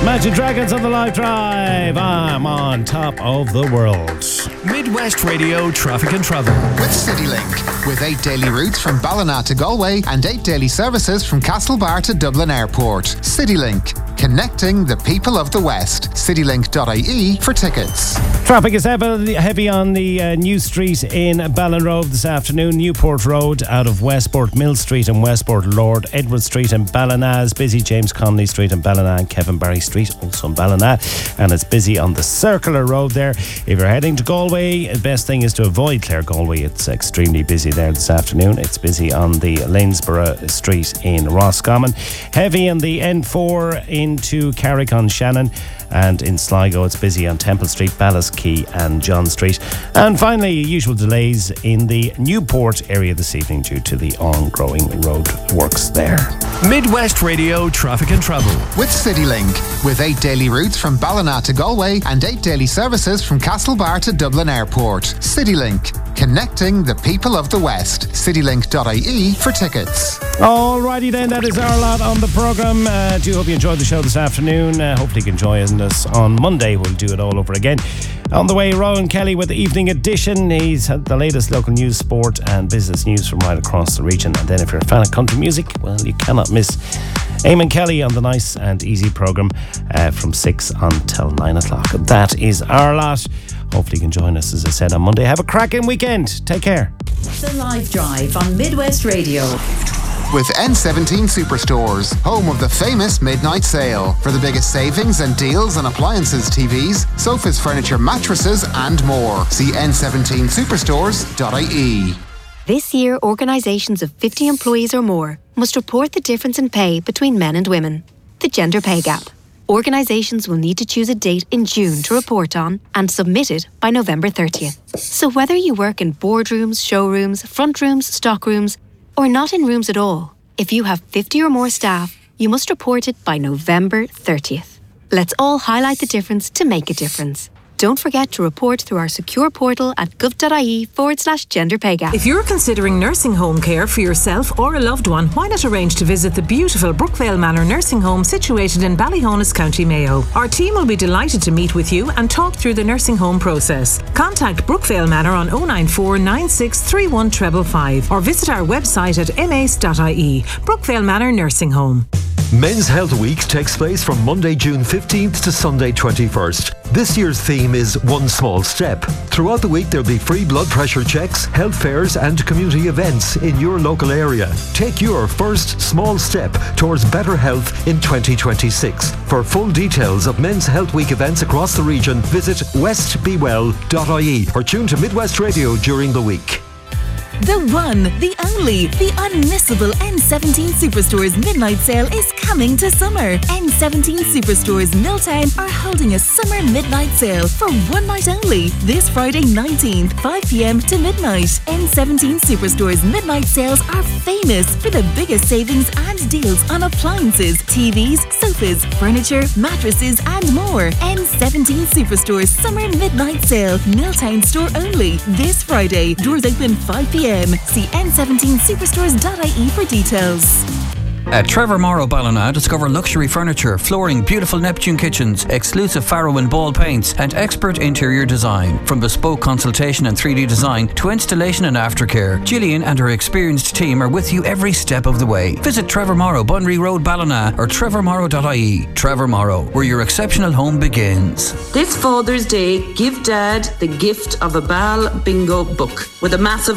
Imagine Dragons on the Live Drive. I'm on top of the world. Midwest Radio Traffic and Travel. With CityLink. With 8 daily routes from Ballina to Galway and 8 daily services from Castlebar to Dublin Airport. CityLink. Connecting the people of the West. CityLink.ie for tickets. Traffic is heavy on the New Street in Ballinrobe this afternoon. Newport Road out of Westport, Mill Street and Westport, Lord Edward Street and Ballina is busy. James Connolly Street and Ballina and Kevin Barry Street also in Ballina. And it's busy on the Circular Road there. If you're heading to Galway, the best thing is to avoid Clare Galway. It's extremely busy there this afternoon. It's busy on the Lanesborough Street in Roscommon. Heavy on the N4 into Carrick-on-Shannon, and in Sligo it's busy on Temple Street, Ballasquey and John Street. And finally, usual delays in the Newport area this evening due to the ongoing road works there. Midwest Radio Traffic and Travel. With CityLink. With 8 daily routes from Ballina to Galway and 8 daily services from Castlebar to Dublin Airport. CityLink. Connecting the people of the West. CityLink.ie for tickets. Alrighty then, that is our lot on the programme. Do hope you enjoyed the show this afternoon. Hopefully you can join us on Monday. We'll do it all over again. On the way, Rowan Kelly with the Evening Edition. He's had the latest local news, sport and business news from right across the region. And then if you're a fan of country music, well, you cannot miss Eamon Kelly on the nice and easy programme from 6 until 9 o'clock. That is our lot. Hopefully you can join us, as I said, on Monday. Have a cracking weekend. Take care. The Live Drive on Midwest Radio. With N17 Superstores, home of the famous midnight sale. For the biggest savings and deals on appliances, TVs, sofas, furniture, mattresses and more. See n17superstores.ie. This year, organisations of 50 employees or more must report the difference in pay between men and women, the gender pay gap. Organisations will need to choose a date in June to report on and submit it by November 30th. So whether you work in boardrooms, showrooms, front rooms, stock rooms, or not in rooms at all, if you have 50 or more staff, you must report it by November 30th. Let's all highlight the difference to make a difference. Don't forget to report through our secure portal at gov.ie/gender pay gap. If you're considering nursing home care for yourself or a loved one, why not arrange to visit the beautiful Brookvale Manor nursing home situated in Ballyhonus, County Mayo. Our team will be delighted to meet with you and talk through the nursing home process. Contact Brookvale Manor on 094 9631 555 or visit our website at mace.ie. Brookvale Manor Nursing Home. Men's Health Week takes place from Monday, June 15th to Sunday, 21st. This year's theme is One Small Step. Throughout the week, there'll be free blood pressure checks, health fairs and community events in your local area. Take your first small step towards better health in 2026. For full details of Men's Health Week events across the region, visit westbewell.ie or tune to Midwest Radio during the week. The one, the only, the unmissable N17 Superstores Midnight Sale is coming to summer. N17 Superstores Milltown are holding a summer midnight sale for one night only. This Friday 19th, 5 p.m. to midnight. N17 Superstores Midnight Sales are famous for the biggest savings and deals on appliances, TVs, sofas, furniture, mattresses and more. N17 Superstores Summer Midnight Sale, Milltown store only. This Friday, doors open 5 p.m. See n17superstores.ie for details. At Trevor Morrow Ballina, discover luxury furniture, flooring, beautiful Neptune kitchens, exclusive Faro and Ball paints, and expert interior design. From bespoke consultation and 3D design to installation and aftercare, Gillian and her experienced team are with you every step of the way. Visit Trevor Morrow, Bunry Road, Ballina, or trevormorrow.ie. Trevor Morrow, where your exceptional home begins. This Father's Day, give Dad the gift of a Bal Bingo book with a massive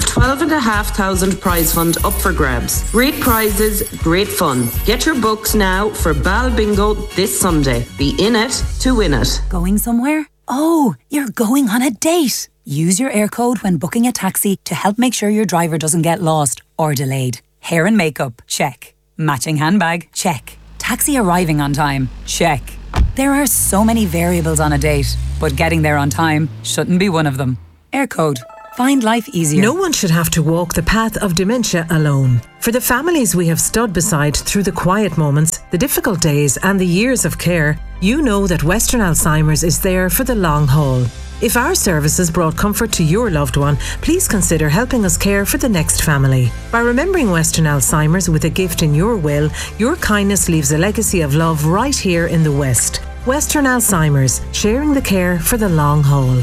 12,500 prize fund up for grabs. Great prizes, great fun. Get your books now for Bal Bingo this Sunday. Be in it to win it. Going somewhere? Oh, you're going on a date. Use your air code when booking a taxi to help make sure your driver doesn't get lost or delayed. Hair and makeup? Check. Matching handbag? Check. Taxi arriving on time? Check. There are so many variables on a date, but getting there on time shouldn't be one of them. Air code. Find life easier. No one should have to walk the path of dementia alone. For the families we have stood beside through the quiet moments, the difficult days and the years of care, you know that Western Alzheimer's is there for the long haul. If our services brought comfort to your loved one, please consider helping us care for the next family. By remembering Western Alzheimer's with a gift in your will, your kindness leaves a legacy of love right here in the West. Western Alzheimer's, sharing the care for the long haul.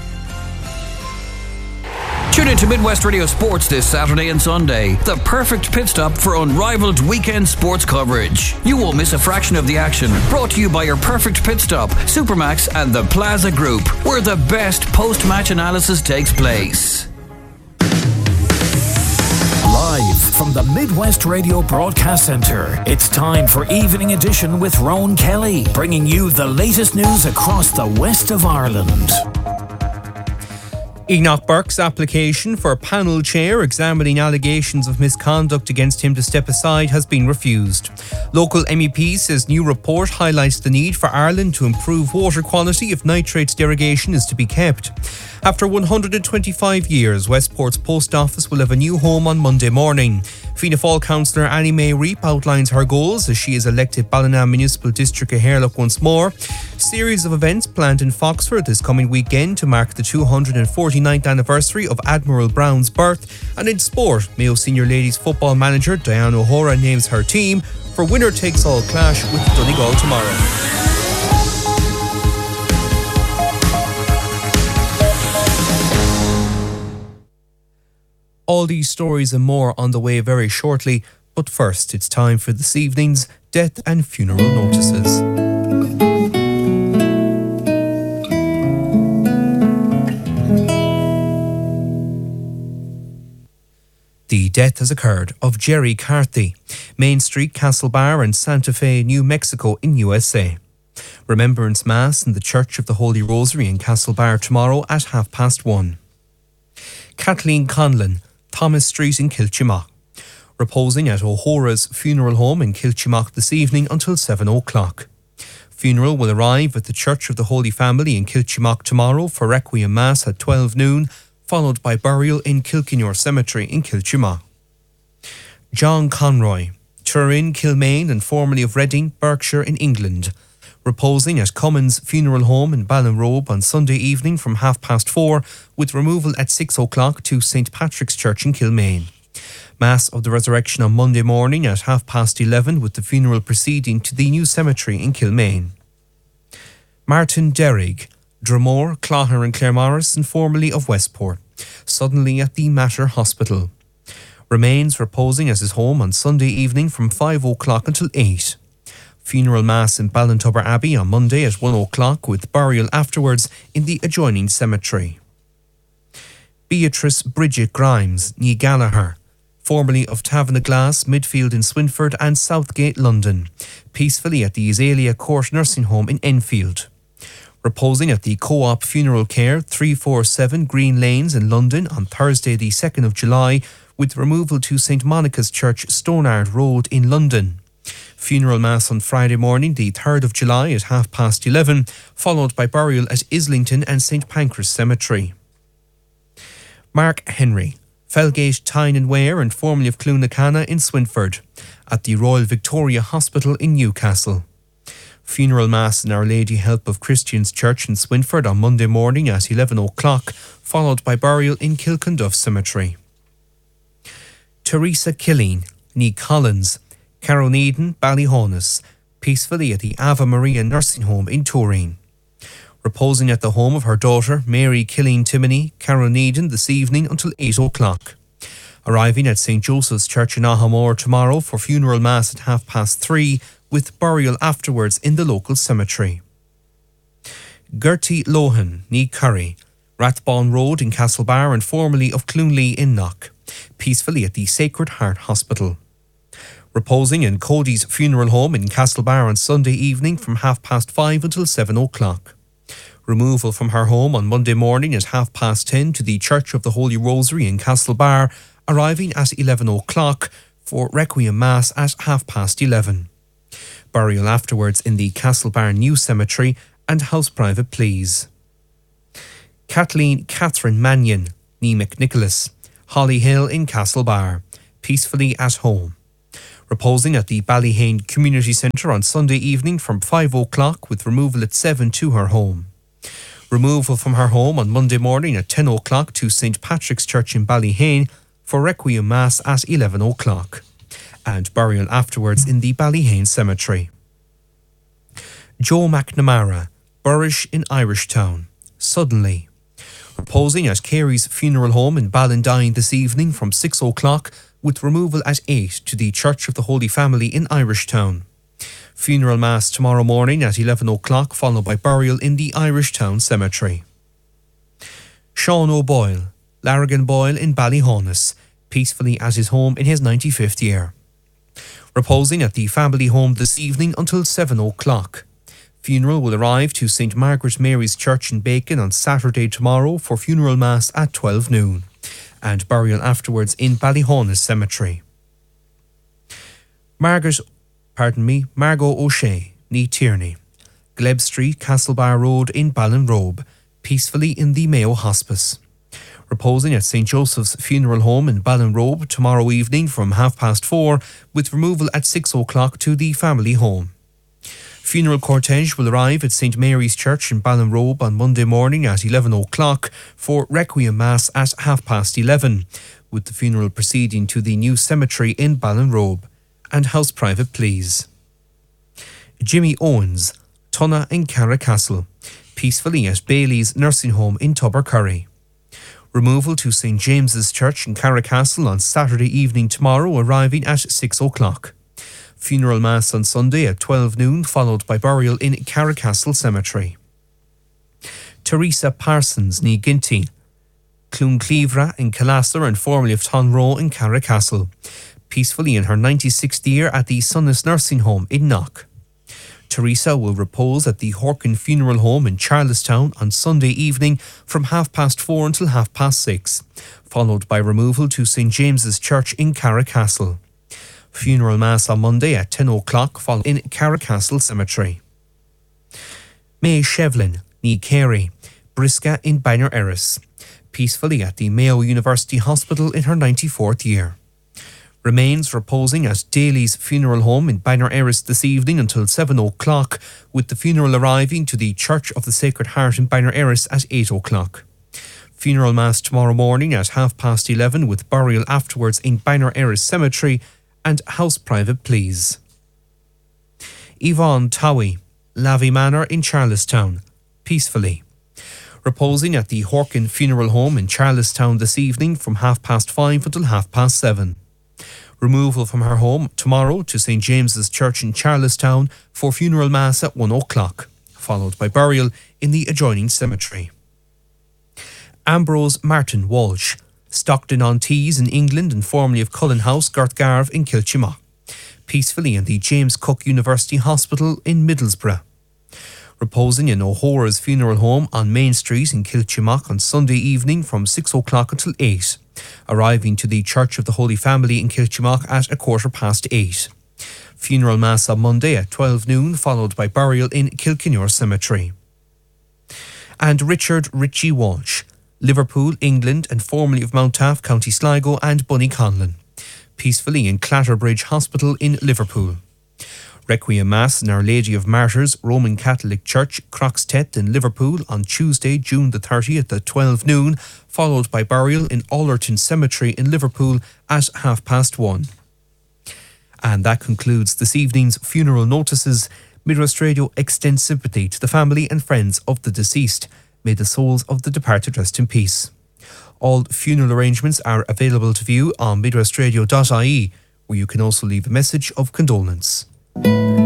Tune in to Midwest Radio Sports this Saturday and Sunday. The perfect pit stop for unrivaled weekend sports coverage. You won't miss a fraction of the action. Brought to you by your perfect pit stop, Supermax and the Plaza Group, where the best post-match analysis takes place. Live from the Midwest Radio Broadcast Centre, it's time for Evening Edition with Rowan Kelly, bringing you the latest news across the west of Ireland. Enoch Burke's application for panel chair examining allegations of misconduct against him to step aside has been refused. Local MEP says new report highlights the need for Ireland to improve water quality if nitrates derogation is to be kept. After 125 years, Westport's post office will have a new home on Monday morning. Fianna Fáil councillor Annie May Reap outlines her goals as she is elected Ballina Municipal District of Harlock once more. A series of events planned in Foxford this coming weekend to mark the 249th anniversary of Admiral Brown's birth. And in sport, Mayo Senior Ladies football manager Diane O'Hora names her team for winner-takes-all clash with Donegal tomorrow. All these stories and more on the way very shortly, but first it's time for this evening's death and funeral notices. The death has occurred of Jerry Carthy, Main Street, Castlebar and Santa Fe, New Mexico in USA. Remembrance Mass in the Church of the Holy Rosary in Castlebar tomorrow at 1:30. Kathleen Conlon, Thomas Street in Kiltimagh, reposing at O'Hora's funeral home in Kiltimagh this evening until 7 o'clock. Funeral will arrive at the Church of the Holy Family in Kiltimagh tomorrow for Requiem Mass at 12 noon, followed by burial in Kilkenure Cemetery in Kiltimagh. John Conroy, Turin, Kilmaine and formerly of Reading, Berkshire in England, reposing at Cummins Funeral Home in Ballinrobe on Sunday evening from 4:30, with removal at 6 o'clock to St Patrick's Church in Kilmaine. Mass of the Resurrection on Monday morning at 11:30, with the funeral proceeding to the new cemetery in Kilmaine. Martin Derrig, Dromore, Clogher and Claremorris, and formerly of Westport, suddenly at the Mater Hospital. Remains reposing at his home on Sunday evening from 5 o'clock until 8. Funeral Mass in Ballintubber Abbey on Monday at 1 o'clock, with burial afterwards in the adjoining cemetery. Beatrice Bridget Grimes, ní Gallagher, formerly of Taverna Glass, Midfield in Swinford and Southgate, London, peacefully at the Azalea Court Nursing Home in Enfield. Reposing at the Co-op Funeral Care, 347 Green Lanes in London on Thursday the 2nd of July, with removal to St Monica's Church, Stonard Road in London. Funeral Mass on Friday morning, the 3rd of July at 11:30, followed by burial at Islington and St Pancras Cemetery. Mark Henry, Felgate, Tyne and Wear and formerly of Clonacana in Swinford, at the Royal Victoria Hospital in Newcastle. Funeral Mass in Our Lady Help of Christians Church in Swinford on Monday morning at 11 o'clock, followed by burial in Kilkenduff Cemetery. Teresa Killeen, ní Collins, Caroneedon, Ballyhonus, peacefully at the Ave Maria Nursing Home in Turin. Reposing at the home of her daughter, Mary Killeen Timoney, Caroneedon, this evening until 8 o'clock. Arriving at St Joseph's Church in Ahamore tomorrow for funeral mass at 3:30, with burial afterwards in the local cemetery. Gertie Lohan, ní Curry, Rathbone Road in Castlebar and formerly of Cloonley in Knock, peacefully at the Sacred Heart Hospital. Reposing in Cody's funeral home in Castlebar on Sunday evening from 5:30 until 7 o'clock. Removal from her home on Monday morning at 10:30 to the Church of the Holy Rosary in Castlebar, arriving at 11 o'clock for Requiem Mass at 11:30. Burial afterwards in the Castlebar New Cemetery and house private pleas. Kathleen Catherine Mannion, ní McNicholas, Holly Hill in Castlebar, peacefully at home. Reposing at the Ballyhane Community Centre on Sunday evening from 5 o'clock, with removal at 7 to her home. Removal from her home on Monday morning at 10 o'clock to St Patrick's Church in Ballyhane for Requiem Mass at 11 o'clock. And burial afterwards in the Ballyhane Cemetery. Joe McNamara, Burrish in Irishtown, suddenly. Reposing at Carey's funeral home in Ballantyne this evening from 6 o'clock, with removal at 8 to the Church of the Holy Family in Irishtown. Funeral Mass tomorrow morning at 11 o'clock, followed by burial in the Irishtown Cemetery. Sean O'Boyle, Larrigan Boyle in Ballyhonus, peacefully at his home in his 95th year. Reposing at the family home this evening until 7 o'clock. Funeral will arrive to St Margaret Mary's Church in Bacon on Saturday tomorrow for funeral mass at 12 noon, and burial afterwards in Ballyhonus Cemetery. Margot O'Shea, Nee Tierney, Gleb Street, Castlebar Road in Ballinrobe, peacefully in the Mayo Hospice. Reposing at St Joseph's Funeral Home in Ballinrobe tomorrow evening from 4:30, with removal at 6 o'clock to the family home. Funeral cortege will arrive at St Mary's Church in Ballinrobe on Monday morning at 11 o'clock for Requiem Mass at 11:30, with the funeral proceeding to the new cemetery in Ballinrobe, and house private please. Jimmy Owens, Tunna in Carracastle, peacefully at Bailey's Nursing Home in Tubbercurry. Removal to St James's Church in Carracastle on Saturday evening tomorrow, arriving at 6 o'clock. Funeral Mass on Sunday at 12 noon, followed by burial in Carracastle Cemetery. Teresa Parsons, ní Ginty, Clún Cleavra in Calasser and formerly of Tonroe in Carracastle, peacefully in her 96th year at the Sunnis Nursing Home in Knock. Teresa will repose at the Horkin Funeral Home in Charlestown on Sunday evening from 4:30 until 6:30, followed by removal to St James's Church in Carracastle. Funeral Mass on Monday at 10 o'clock, followed in Carracastle Cemetery. May Shevlin, ní Carey, Brisca in Bangor Erris, peacefully at the Mayo University Hospital in her 94th year. Remains reposing at Daly's Funeral Home in Bangor Erris this evening until 7 o'clock, with the funeral arriving to the Church of the Sacred Heart in Bangor Erris at 8 o'clock. Funeral Mass tomorrow morning at 11:30, with burial afterwards in Bangor Erris Cemetery, and house private please. Yvonne Towie, Lavey Manor in Charlestown, peacefully. Reposing at the Horkin Funeral Home in Charlestown this evening from 5:30 until 7:30. Removal from her home tomorrow to St James's Church in Charlestown for funeral mass at 1 o'clock, followed by burial in the adjoining cemetery. Ambrose Martin Walsh, Stockton-on-Tees in England and formerly of Cullen House, Garthgarve in Kilchimock, peacefully in the James Cook University Hospital in Middlesbrough. Reposing in O'Hora's Funeral Home on Main Street in Kilchimock on Sunday evening from 6 o'clock until 8, arriving to the Church of the Holy Family in Kilchimock at 8:15. Funeral Mass on Monday at 12 noon, followed by burial in Kilkenure Cemetery. And Richard Ritchie Walsh, Liverpool, England and formerly of Mountaf, County Sligo and Bunnyconlon, peacefully in Clatterbridge Hospital in Liverpool. Requiem Mass in Our Lady of Martyrs, Roman Catholic Church, Croxteth in Liverpool on Tuesday, June the 30th at 12 noon, followed by burial in Allerton Cemetery in Liverpool at 1:30. And that concludes this evening's funeral notices. Midwest Radio extends sympathy to the family and friends of the deceased. May the souls of the departed rest in peace. All funeral arrangements are available to view on midwestradio.ie, where you can also leave a message of condolence.